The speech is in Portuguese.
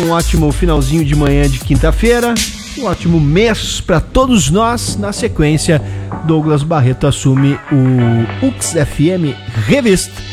um ótimo finalzinho de manhã de quinta-feira, um ótimo mês para todos nós. Na sequência, Douglas Barreto assume o UX FM Revista.